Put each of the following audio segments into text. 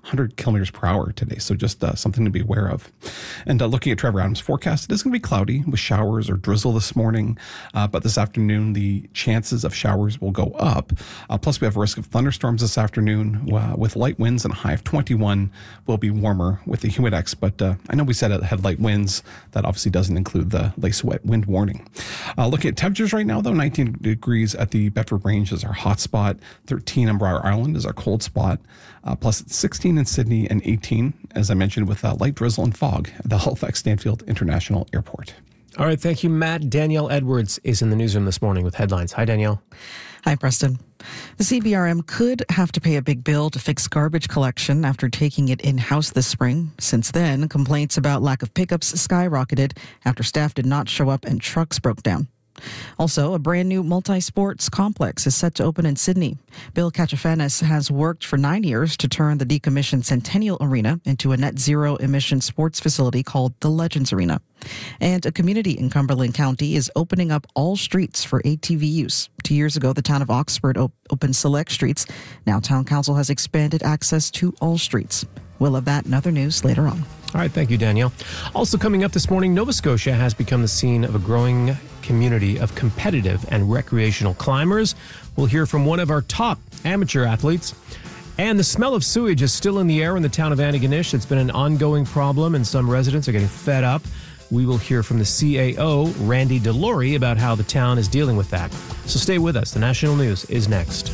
100 kilometers per hour today. So just something to be aware of. And looking at Trevor Adams' forecast, it is going to be cloudy with showers or drizzle this morning. But this afternoon, the chances of showers will go up. Plus, we have a risk of thunderstorms this afternoon with light winds and a high of 21. Will be warmer with the humidex. But I know we said it had light winds. That obviously doesn't include the lace wet wind warning. Looking at temperatures right now, though, 19 degrees at the Bedford Range is our hot spot. 13 on Briar Island is our cold spot. Plus, it's 16 in Sydney and 18, as I mentioned, with light drizzle and fog at the Halifax Stanfield International Airport. All right, thank you, Matt. Danielle Edwards is in the newsroom this morning with headlines. Hi, Danielle. Hi, Preston. The CBRM could have to pay a big bill to fix garbage collection after taking it in-house this spring. Since then, complaints about lack of pickups skyrocketed after staff did not show up and trucks broke down. Also, a brand new multi-sports complex is set to open in Sydney. Bill Kachafanis has worked for 9 years to turn the decommissioned Centennial Arena into a net zero emission sports facility called the Legends Arena. And a community in Cumberland County is opening up all streets for ATV use. 2 years ago, the town of Oxford opened select streets. Now town council has expanded access to all streets. We'll have that and other news later on. All right, thank you, Danielle. Also coming up this morning, Nova Scotia has become the scene of a growing community of competitive and recreational climbers. We'll hear from one of our top amateur athletes. And the smell of sewage is still in the air in the town of Antigonish. It's been an ongoing problem, and some residents are getting fed up. We will hear from the CAO, Randy DeLaurie, about how the town is dealing with that. So stay with us. The national news is next.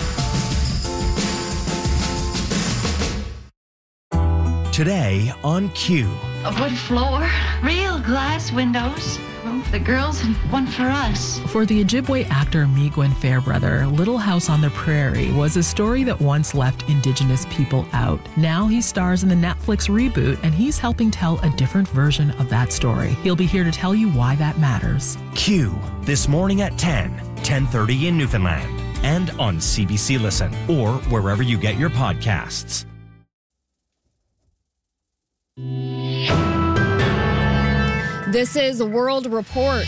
Today on Q. A wood floor, real glass windows, one for the girls and one for us. For the Ojibwe actor Miigwyn Fairbrother, Little House on the Prairie was a story that once left Indigenous people out. Now he stars in the Netflix reboot, and he's helping tell a different version of that story. He'll be here to tell you why that matters. Q, this morning at 10:30 in Newfoundland, and on CBC Listen, or wherever you get your podcasts. This is World Report.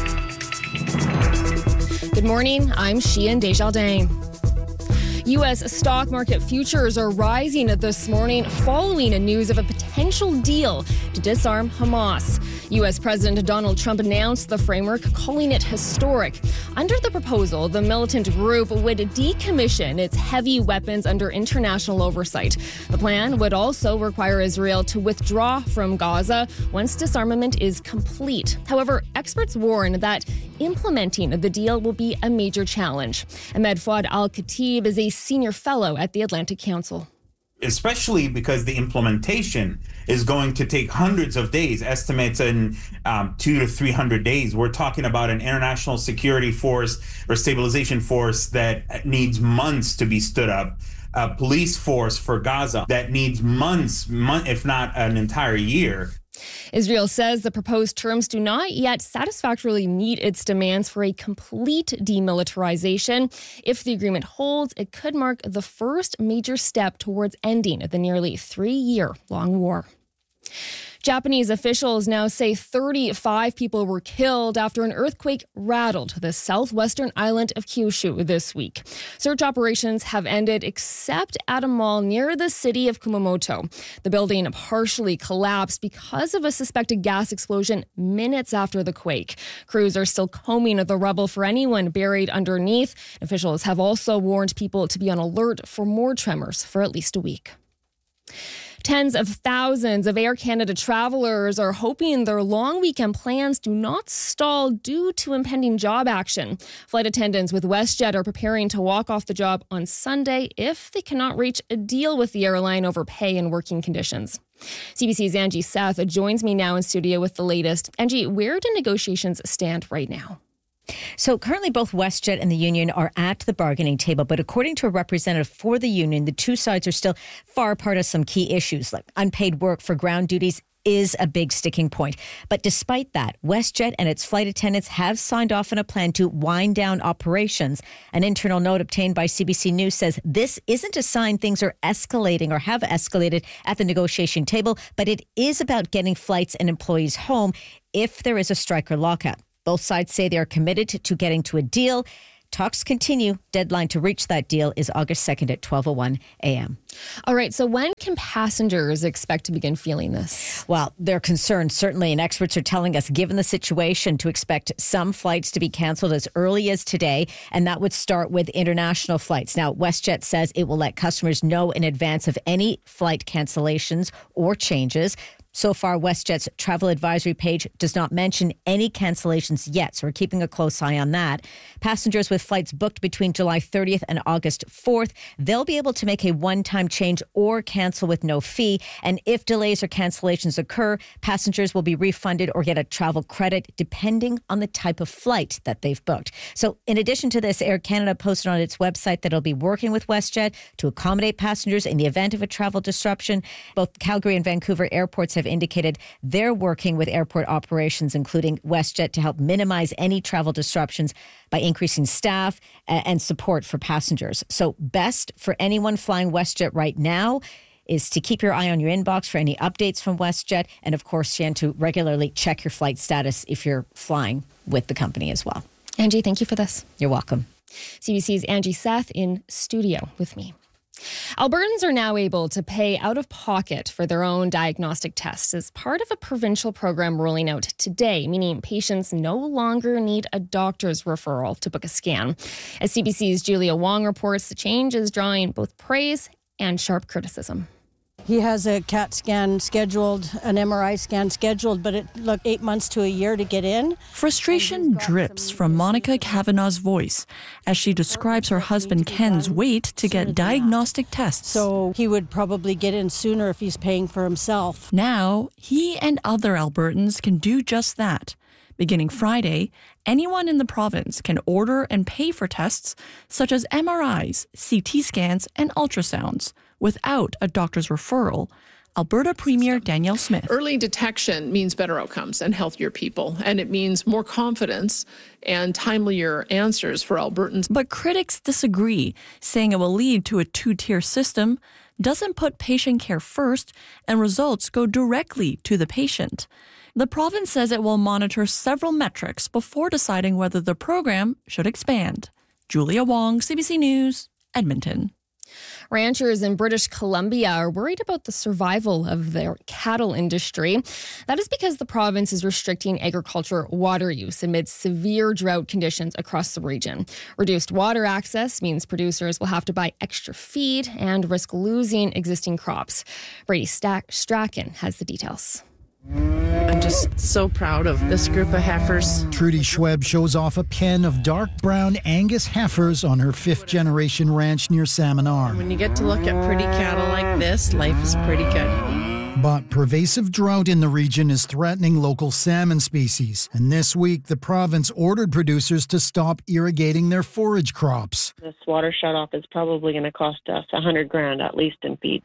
Good morning, I'm Sheehan Desjardins. U.S. stock market futures are rising this morning following news of a potential deal to disarm Hamas. U.S. President Donald Trump announced the framework, calling it historic. Under the proposal, the militant group would decommission its heavy weapons under international oversight. The plan would also require Israel to withdraw from Gaza once disarmament is complete. However, experts warn that implementing the deal will be a major challenge. Ahmed Fouad Al-Khatib is a senior fellow at the Atlantic Council. Especially because the implementation is going to take hundreds of days, estimates in 200 to 300 days. We're talking about an international security force or stabilization force that needs months to be stood up, a police force for Gaza that needs months, if not an entire year. Israel says the proposed terms do not yet satisfactorily meet its demands for a complete demilitarization. If the agreement holds, it could mark the first major step towards ending the nearly 3-year-long war. Japanese officials now say 35 people were killed after an earthquake rattled the southwestern island of Kyushu this week. Search operations have ended except at a mall near the city of Kumamoto. The building partially collapsed because of a suspected gas explosion minutes after the quake. Crews are still combing the rubble for anyone buried underneath. Officials have also warned people to be on alert for more tremors for at least a week. Tens of thousands of Air Canada travelers are hoping their long weekend plans do not stall due to impending job action. Flight attendants with WestJet are preparing to walk off the job on Sunday if they cannot reach a deal with the airline over pay and working conditions. CBC's Angie Seth joins me now in studio with the latest. Angie, where do negotiations stand right now? So currently both WestJet and the union are at the bargaining table, but according to a representative for the union, the two sides are still far apart on some key issues, like unpaid work for ground duties is a big sticking point. But despite that, WestJet and its flight attendants have signed off on a plan to wind down operations. An internal note obtained by CBC News says this isn't a sign things are escalating or have escalated at the negotiation table, but it is about getting flights and employees home if there is a strike or lockout. Both sides say they are committed to getting to a deal. talks continue. Deadline to reach that deal is August 2nd at 12:01 a.m. All right, so when can passengers expect to begin feeling this? Well, they're concerned, certainly, and experts are telling us, given the situation, to expect some flights to be canceled as early as today, and that would start with international flights. Now, WestJet says it will let customers know in advance of any flight cancellations or changes. So far, WestJet's travel advisory page does not mention any cancellations yet, so we're keeping a close eye on that. Passengers with flights booked between July 30th and August 4th, they'll be able to make a one-time change or cancel with no fee. And if delays or cancellations occur, passengers will be refunded or get a travel credit depending on the type of flight that they've booked. So in addition to this, Air Canada posted on its website that it'll be working with WestJet to accommodate passengers in the event of a travel disruption. Both Calgary and Vancouver airports have indicated they're working with airport operations, including WestJet, to help minimize any travel disruptions by increasing staff and support for passengers. So best for anyone flying WestJet right now is to keep your eye on your inbox for any updates from WestJet. And of course, Jan, to regularly check your flight status if you're flying with the company as well. Angie, thank you for this. You're welcome. CBC's Angie Seth in studio with me. Albertans are now able to pay out of pocket for their own diagnostic tests as part of a provincial program rolling out today, meaning patients no longer need a doctor's referral to book a scan. As CBC's Julia Wong reports, the change is drawing both praise and sharp criticism. He has a CAT scan scheduled, an MRI scan scheduled, but it took 8 months to a year to get in. Frustration drips from Monica Kavanaugh's voice as she describes her husband Ken's wait to get diagnostic tests. So he would probably get in sooner if he's paying for himself. Now, he and other Albertans can do just that. Beginning Friday, anyone in the province can order and pay for tests such as MRIs, CT scans, and ultrasounds without a doctor's referral. Alberta Premier Danielle Smith. Early detection means better outcomes and healthier people, and it means more confidence and timelier answers for Albertans. But critics disagree, saying it will lead to a two-tier system, doesn't put patient care first, and results go directly to the patient. The province says it will monitor several metrics before deciding whether the program should expand. Julia Wong, CBC News, Edmonton. Ranchers in British Columbia are worried about the survival of their cattle industry. That is because the province is restricting agriculture water use amid severe drought conditions across the region. Reduced water access means producers will have to buy extra feed and risk losing existing crops. Brady Strachan has the details. I'm just so proud of this group of heifers. Trudy Schweb shows off a pen of dark brown Angus heifers on her fifth-generation ranch near Salmon Arm. When you get to look at pretty cattle like this, life is pretty good. But pervasive drought in the region is threatening local salmon species. And this week, the province ordered producers to stop irrigating their forage crops. This water shutoff is probably going to cost us $100,000 at least in feed.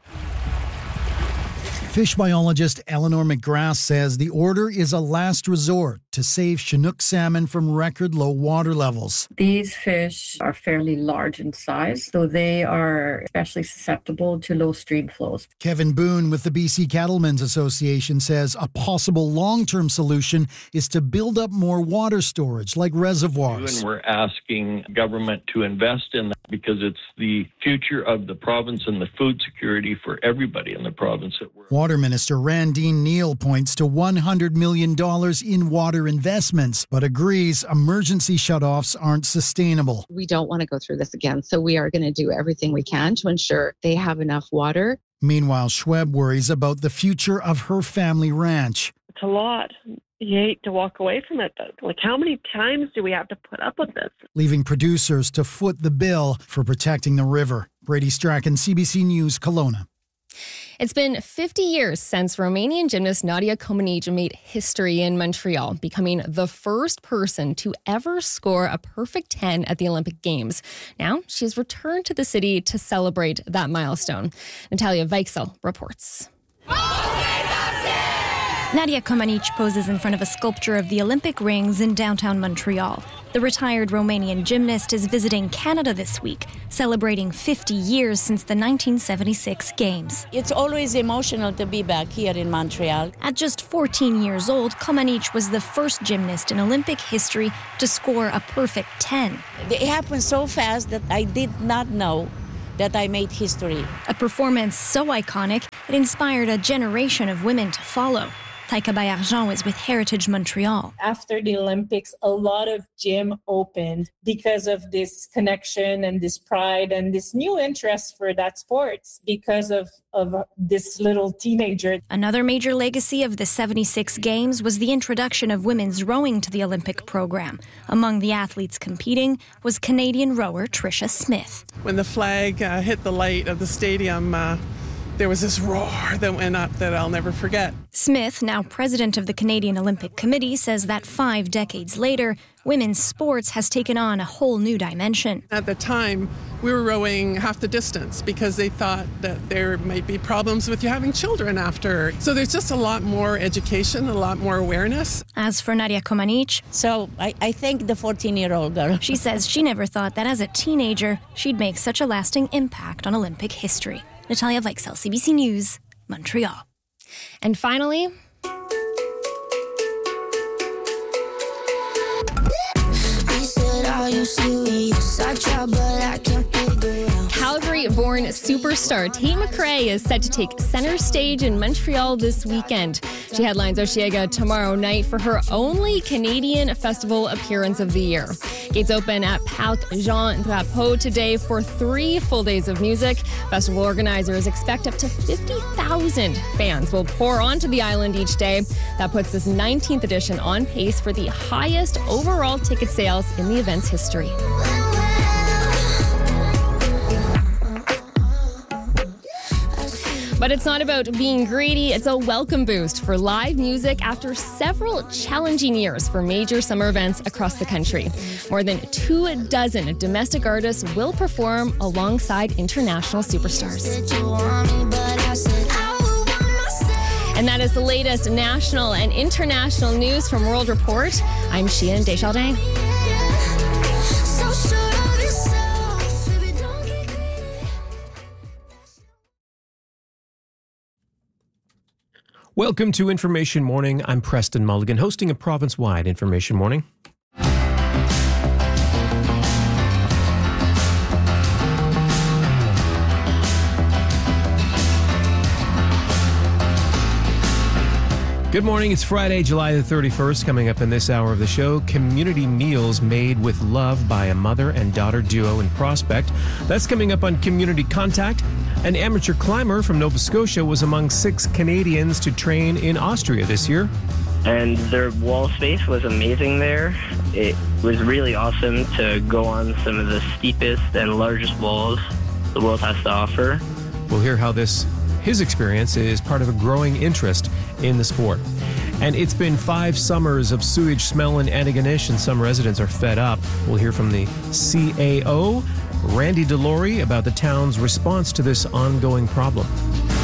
Fish biologist Eleanor McGrath says the order is a last resort to save Chinook salmon from record low water levels. These fish are fairly large in size, so they are especially susceptible to low stream flows. Kevin Boone with the BC Cattlemen's Association says a possible long-term solution is to build up more water storage like reservoirs. And we're asking government to invest in that because it's the future of the province and the food security for everybody in the province. Water Minister Randeen Neal points to $100 million in water investments, but agrees emergency shutoffs aren't sustainable. We don't want to go through this again, so we are going to do everything we can to ensure they have enough water. Meanwhile, Schweb worries about the future of her family ranch. It's a lot. You hate to walk away from it, but like, how many times do we have to put up with this? Leaving producers to foot the bill for protecting the river. Brady Strachan, CBC News, Kelowna. It's been 50 years since Romanian gymnast Nadia Comaneci made history in Montreal, becoming the first person to ever score a perfect 10 at the Olympic Games. Now she's returned to the city to celebrate that milestone. Natalia Weichsel reports. Nadia Comaneci poses in front of a sculpture of the Olympic rings in downtown Montreal. The retired Romanian gymnast is visiting Canada this week, celebrating 50 years since the 1976 Games. It's always emotional to be back here in Montreal. At just 14 years old, Comanici was the first gymnast in Olympic history to score a perfect 10. It happened so fast that I did not know that I made history. A performance so iconic, it inspired a generation of women to follow. Taika Bayargent is with Heritage Montreal. After the Olympics, a lot of gym opened because of this connection and this pride and this new interest for that sports because of this little teenager. Another major legacy of the 76 Games was the introduction of women's rowing to the Olympic program. Among the athletes competing was Canadian rower Tricia Smith. When the flag hit the light of the stadium, there was this roar that went up that I'll never forget. Smith, now president of the Canadian Olympic Committee, says that 5 decades later, women's sports has taken on a whole new dimension. At the time, we were rowing half the distance because they thought that there might be problems with you having children after. So there's just a lot more education, a lot more awareness. As for Nadia Comanici, so I thank the 14-year-old girl. She says she never thought that as a teenager, she'd make such a lasting impact on Olympic history. Natalia Weichsel, CBC News, Montreal. And finally, Calgary-born superstar Tate McRae is set to take center stage in Montreal this weekend. She headlines Osheaga tomorrow night for her only Canadian festival appearance of the year. Gates open at Parc Jean Drapeau today for 3 full days of music. Festival organizers expect up to 50,000 fans will pour onto the island each day. That puts this 19th edition on pace for the highest overall ticket sales in the event's history. But it's not about being greedy, it's a welcome boost for live music after several challenging years for major summer events across the country. More than 24 domestic artists will perform alongside international superstars. And that is the latest national and international news from World Report. I'm Sheehan Deschardins. Welcome to Information Morning. I'm Preston Mulligan, hosting a province-wide Information Morning. Good morning. It's Friday, July the 31st. Coming up in this hour of the show, community meals made with love by a mother and daughter duo in Prospect. That's coming up on Community Contact. An amateur climber from Nova Scotia was among 6 Canadians to train in Austria this year. And their wall space was amazing there. It was really awesome to go on some of the steepest and largest walls the world has to offer. We'll hear how his experience is part of a growing interest in the sport. And it's been 5 summers of sewage smell in Antigonish, and some residents are fed up. We'll hear from the CAO, Randy Delory, about the town's response to this ongoing problem.